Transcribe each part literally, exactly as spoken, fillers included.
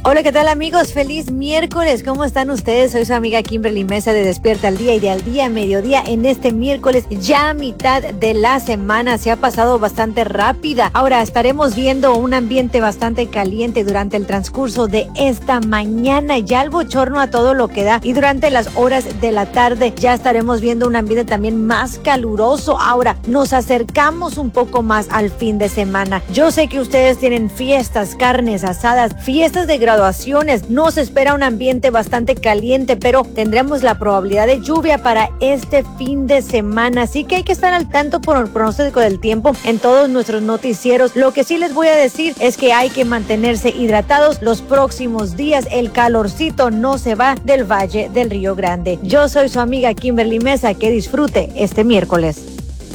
Hola, ¿qué tal amigos? Feliz miércoles. ¿Cómo están ustedes? Soy su amiga Kimberly Mesa de Despierta al Día y de Al Día a Mediodía en este miércoles, ya a mitad de la semana. Se ha pasado bastante rápida. Ahora estaremos viendo un ambiente bastante caliente durante el transcurso de esta mañana. Ya el bochorno a todo lo que da. Y durante las horas de la tarde ya estaremos viendo un ambiente también más caluroso. Ahora nos acercamos un poco más al fin de semana. Yo sé que ustedes tienen fiestas, carnes asadas, fiestas de graduaciones. Nos espera un ambiente bastante caliente, pero tendremos la probabilidad de lluvia para este fin de semana, así que hay que estar al tanto por el pronóstico del tiempo en todos nuestros noticieros. Lo que sí les voy a decir es que hay que mantenerse hidratados los próximos días. El calorcito no se va del Valle del Río Grande. Yo soy su amiga Kimberly Mesa. Que disfrute este miércoles.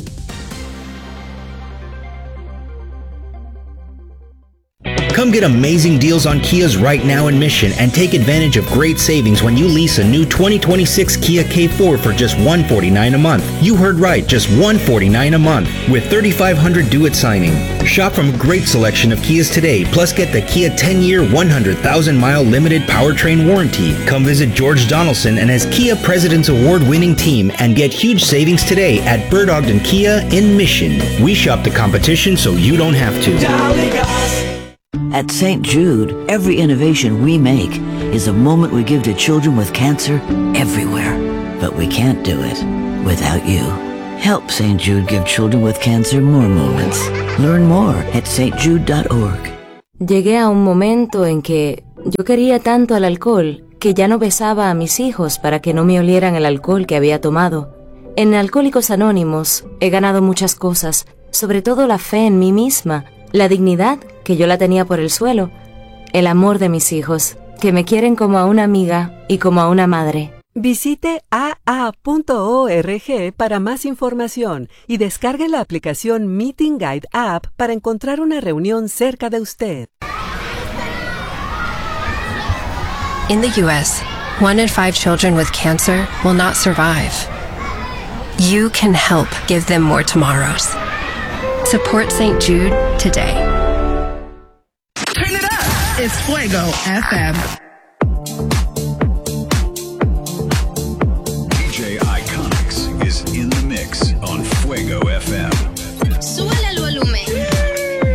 Come get amazing deals on Kias right now in Mission and take advantage of great savings when you lease a new twenty twenty-six Kia K four for just one hundred forty-nine dollars a month. You heard right, just one hundred forty-nine dollars a month with thirty-five hundred dollars due at signing. Shop from a great selection of Kias today, plus get the Kia ten-year, one hundred thousand mile limited powertrain warranty. Come visit George Donaldson and his Kia President's Award-winning team and get huge savings today at Bird Ogden Kia in Mission. We shop the competition so you don't have to. At Saint Jude, every innovation we make is a moment we give to children with cancer everywhere. But we can't do it without you. Help Saint Jude give children with cancer more moments. Learn more at s t jude dot org. Llegué a un momento en que yo quería tanto al alcohol que ya no besaba a mis hijos para que no me olieran el alcohol que había tomado. En Alcohólicos Anónimos he ganado muchas cosas, sobre todo la fe en mí misma, la dignidad, que yo la tenía por el suelo, el amor de mis hijos, que me quieren como a una amiga y como a una madre. Visite a a punto org para más información y descargue la aplicación Meeting Guide App para encontrar una reunión cerca de usted. In the U S, one in five children with cancer will not survive. You can help give them more tomorrows. Support Saint Jude today. Turn it up. It's Fuego F M.